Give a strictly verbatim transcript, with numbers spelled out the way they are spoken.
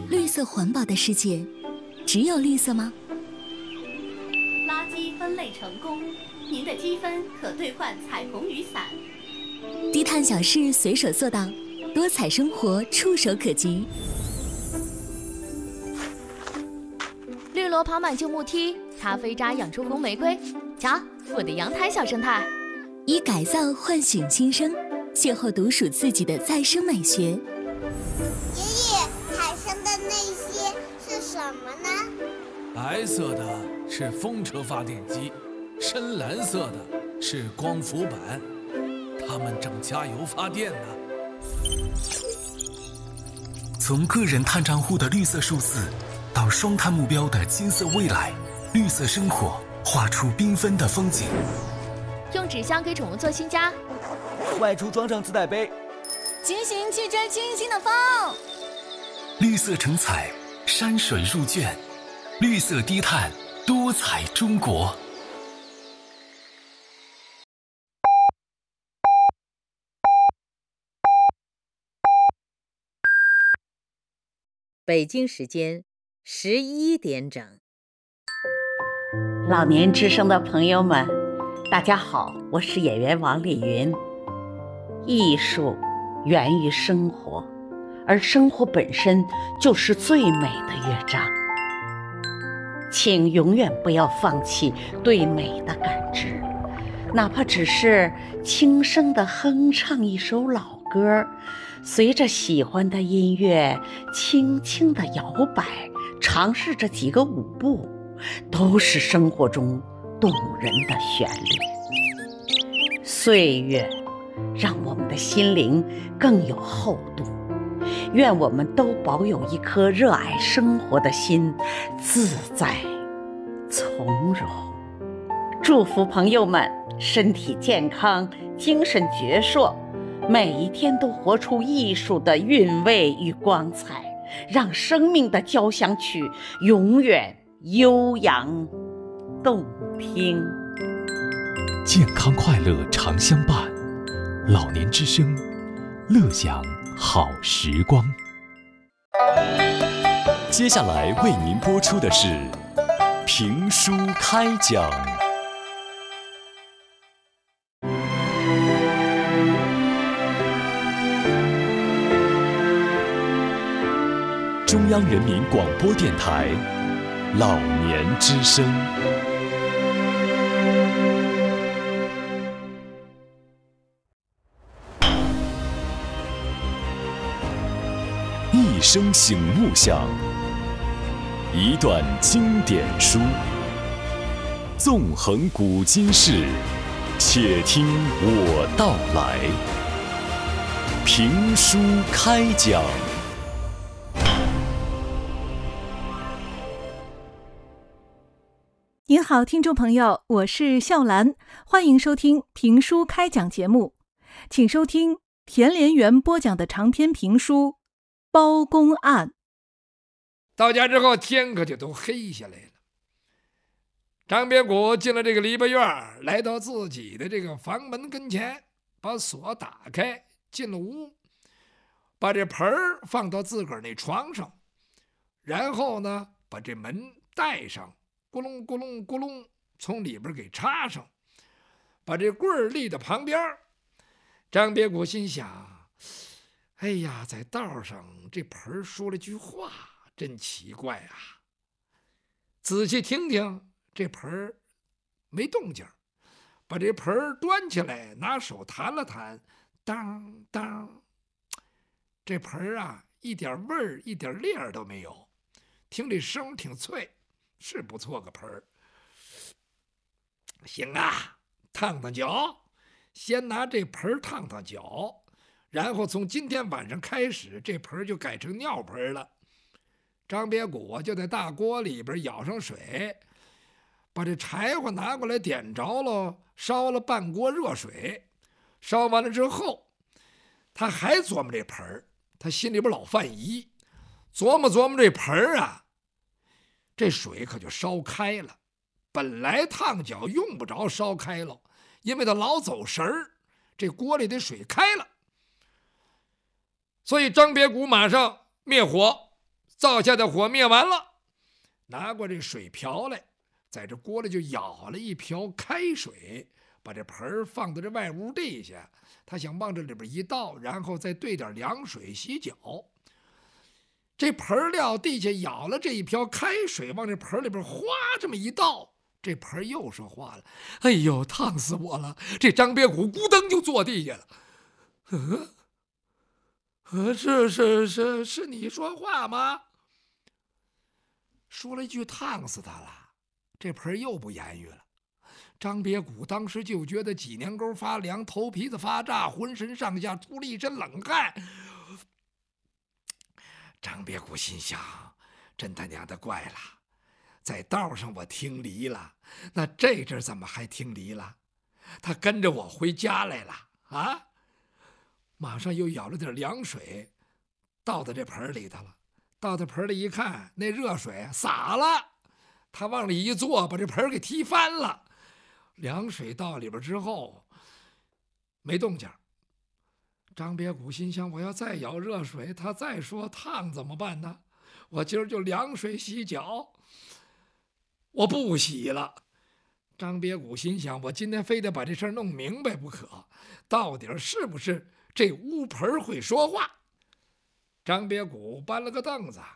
绿色环保的世界，只有绿色吗？ 垃圾分类成功，您的积分可兑换彩虹雨伞。 低碳小事随手做到，多彩生活触手可及。 绿萝跑满旧木梯，咖啡渣养出红玫瑰。瞧，我的阳台小生态。 以改造唤醒新生，邂逅独属自己的再生美学。爷爷，产生的那些是什么呢？ 白色的是风车发电机，深蓝色的是光伏板，它们正加油发电呢。 从个人碳账户的绿色数字，到双碳目标的金色未来，绿色生活画出缤纷的风景。 用纸箱给宠物做新家， 外出装上自带杯， 骑行去追清新的风。 绿色成彩，山水入卷，绿色低碳，多彩中国。 北京时间十一点整。 老年之声的朋友们，大家好，我是演员王丽云。艺术源于生活，而生活本身就是最美的乐章。请永远不要放弃对美的感知，哪怕只是轻声地哼唱一首老歌，随着喜欢的音乐轻轻地摇摆，尝试着几个舞步，都是生活中动人的旋律。岁月让我们的心灵更有厚度，愿我们都保有一颗热爱生活的心，自在从容。祝福朋友们身体健康，精神矍铄，每一天都活出艺术的韵味与光彩，让生命的交响曲永远悠扬动听。 健康快乐常相伴，老年之声，乐享好时光。接下来为您播出的是评书开讲。中央人民广播电台老年之声。一声醒目响，一段经典书，纵横古今事，且听我道来。评书开讲。 您好，听众朋友，我是笑兰，欢迎收听评书开讲节目，请收听田连元播讲的长篇评书《包公案》。 到家之后，天可就都黑下来了。张别谷进了这个篱笆院，来到自己的这个房门跟前，把锁打开，进了屋，把这盆儿放到自个儿那床上，然后呢，把这门带上，咕隆咕隆咕隆，从里边给插上，把这棍儿立到旁边。张别谷心想，哎呀，在道上这盆儿说了句话，真奇怪啊！仔细听听，这盆儿没动静，把这盆儿端起来，拿手弹了弹，当当，这盆儿啊，一点味儿，一点粒儿都没有，听这声挺脆，是不错个盆儿。行啊，烫烫脚，先拿这盆儿烫烫脚，然后从今天晚上开始，这盆儿就改成尿盆了。张别谷就在大锅里边舀上水，把这柴火拿过来点着了，烧了半锅热水。烧完了之后，他还琢磨这盆儿，他心里边老犯疑，琢磨琢磨这盆儿啊，这水可就烧开了。本来烫脚用不着烧开了，因为他老走神儿，这锅里的水开了。所以张别谷马上灭火， 灶下的火灭完了，拿过这水瓢来，在这锅里就舀了一瓢开水，把这盆儿放到这外屋地下，他想往这里边一倒，然后再兑点凉水洗脚。这盆料地下舀了这一瓢开水，往这盆里边哗这么一倒，这盆又说话了：“哎呦，烫死我了！”这张别谷咕噔就坐地下了。嗯，呃，是是是是你说话吗？说了一句烫死他了，这盆又不言语了。张别谷当时就觉得脊梁沟发凉，头皮子发炸，浑身上下出了一身冷汗。张别谷心想：真他娘的怪了，在道上我听离了，那这阵怎么还听离了？他跟着我回家来了啊！马上又舀了点凉水，倒到这盆里头了。倒到盆里一看，那热水洒了，他往里一坐，把这盆给踢翻了。凉水倒里边之后，没动静。张别谷心想：我要再舀热水，他再说烫怎么办呢？我今儿就凉水洗脚，我不洗了。张别谷心想：我今天非得把这事儿弄明白不可，到底是不是这乌盆会说话？张别谷搬了个凳子，